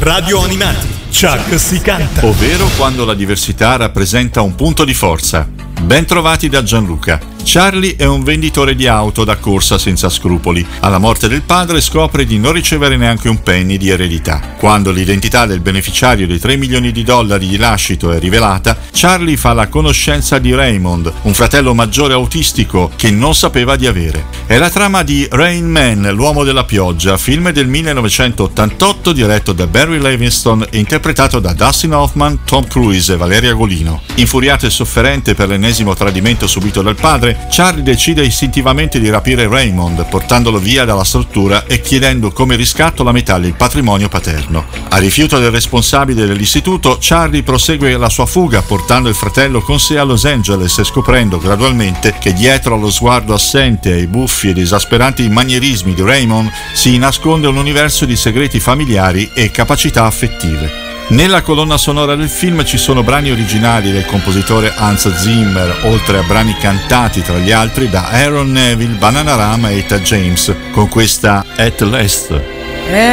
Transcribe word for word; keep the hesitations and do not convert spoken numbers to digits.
Radio Animati, Chuck si canta. Ovvero quando la diversità rappresenta un punto di forza. Ben trovati da Gianluca. Charlie è un venditore di auto da corsa senza scrupoli. Alla morte del padre scopre di non ricevere neanche un penny di eredità. Quando l'identità del beneficiario dei tre milioni di dollari di lascito è rivelata, Charlie fa la conoscenza di Raymond, un fratello maggiore autistico che non sapeva di avere. È la trama di Rain Man, l'uomo della pioggia, film del millenovecentottantotto diretto da Barry Levinson e interpretato da Dustin Hoffman, Tom Cruise e Valeria Golino. Infuriato e sofferente per l'ennesimo tradimento subito dal padre, Charlie decide istintivamente di rapire Raymond, portandolo via dalla struttura e chiedendo come riscatto la metà del patrimonio paterno. A rifiuto del responsabile dell'istituto, Charlie prosegue la sua fuga portando il fratello con sé a Los Angeles e scoprendo gradualmente che dietro allo sguardo assente e ai buffi ed esasperanti manierismi di Raymond si nasconde un universo di segreti familiari e capacità affettive. Nella colonna sonora del film ci sono brani originali del compositore Hans Zimmer, oltre a brani cantati tra gli altri da Aaron Neville, Bananarama e Etta James, con questa At Last.